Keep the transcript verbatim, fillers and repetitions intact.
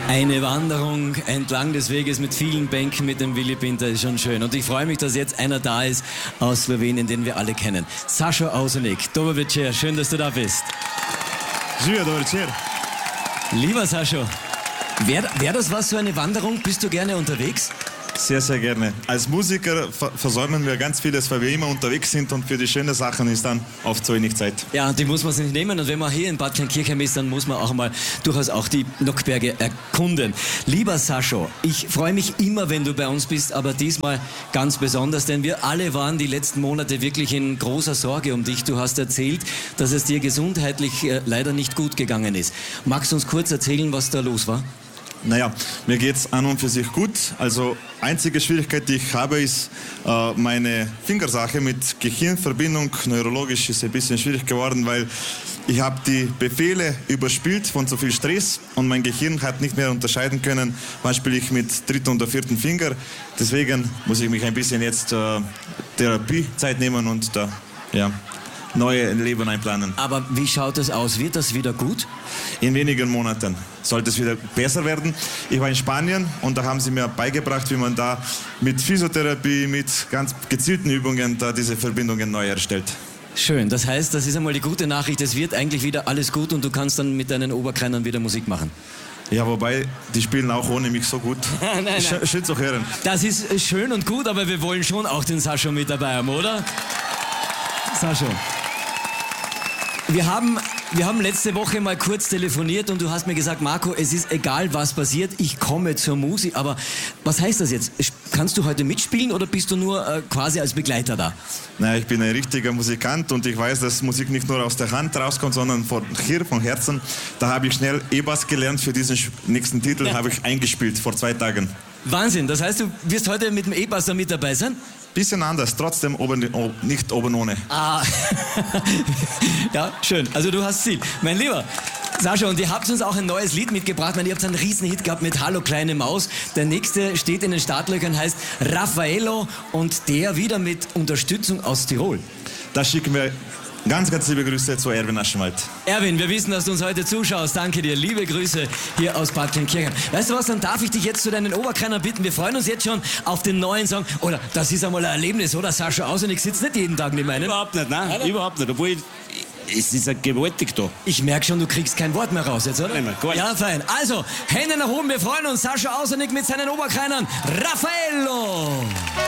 Eine Wanderung entlang des Weges mit vielen Bänken mit dem Willy Pinter ist schon schön. Und ich freue mich, dass jetzt einer da ist aus Slowenien, den wir alle kennen. Sašo Ausenik, dober večer, schön, dass du da bist. Živijo, dober večer. Lieber Sašo, wäre wär das was, so eine Wanderung? Bist du gerne unterwegs? Sehr, sehr gerne. Als Musiker ver versäumen wir ganz vieles, weil wir immer unterwegs sind und für die schönen Sachen ist dann oft so wenig Zeit. Ja, die muss man sich nicht nehmen und wenn man hier in Bad Kleinkirchheim ist, dann muss man auch mal durchaus auch die Nockberge erkunden. Lieber Sašo, ich freue mich immer, wenn du bei uns bist, aber diesmal ganz besonders, denn wir alle waren die letzten Monate wirklich in großer Sorge um dich. Du hast erzählt, dass es dir gesundheitlich äh, leider nicht gut gegangen ist. Magst du uns kurz erzählen, was da los war? Naja, mir geht es an und für sich gut. Also einzige Schwierigkeit, die ich habe, ist äh, meine Fingersache mit Gehirnverbindung. Neurologisch ist ein bisschen schwierig geworden, weil ich habe die Befehle überspielt von zu viel Stress und mein Gehirn hat nicht mehr unterscheiden können, wann spiele ich mit dritten oder vierten Finger. Deswegen muss ich mich ein bisschen jetzt äh, Therapiezeit nehmen und da, ja, neue Leben einplanen. Aber wie schaut es aus? Wird das wieder gut? In wenigen Monaten sollte es wieder besser werden. Ich war in Spanien und da haben sie mir beigebracht, wie man da mit Physiotherapie, mit ganz gezielten Übungen da diese Verbindungen neu erstellt. Schön, das heißt, das ist einmal die gute Nachricht, es wird eigentlich wieder alles gut und du kannst dann mit deinen Oberkreinern wieder Musik machen. Ja, wobei, die spielen auch ohne mich so gut. nein, nein. Sch schön zu hören. Das ist schön und gut, aber wir wollen schon auch den Sašo mit dabei haben, oder? Sašo. Wir haben, wir haben letzte Woche mal kurz telefoniert und du hast mir gesagt, Marco, es ist egal, was passiert, ich komme zur Musik. Aber was heißt das jetzt? Kannst du heute mitspielen oder bist du nur äh, quasi als Begleiter da? Naja, ich bin ein richtiger Musikant und ich weiß, dass Musik nicht nur aus der Hand rauskommt, sondern von hier, von Herzen. Da habe ich schnell E-Bass gelernt für diesen nächsten Titel, ja. Habe ich eingespielt vor zwei Tagen. Wahnsinn, das heißt, du wirst heute mit dem E-Bass da mit dabei sein? Bisschen anders, trotzdem oben, oh, nicht oben ohne. Ah, ja, schön. Also du hast Ziel. Mein Lieber Sašo, und ihr habt uns auch ein neues Lied mitgebracht. Ich meine, ihr habt einen Riesenhit gehabt mit Hallo kleine Maus. Der nächste steht in den Startlöchern, heißt Raffaello und der wieder mit Unterstützung aus Tirol. Da schicken wir ganz, ganz liebe Grüße zu Erwin Aschenwald. Erwin, wir wissen, dass du uns heute zuschaust. Danke dir. Liebe Grüße hier aus Bad Kleinkirchheim. Weißt du was, dann darf ich dich jetzt zu deinen Oberkreinern bitten. Wir freuen uns jetzt schon auf den neuen Song. Oder, das ist einmal ein Erlebnis, oder? Sašo Ausenik sitzt nicht jeden Tag neben einem. Überhaupt nicht, nein, nein. Überhaupt nicht. Obwohl, es ist ja gewaltig da. Ich merke schon, du kriegst kein Wort mehr raus jetzt, oder? Nein, gar nicht. Ja, fein. Also, Hände nach oben, wir freuen uns. Sašo Ausenik mit seinen Oberkreinern. Raffaello!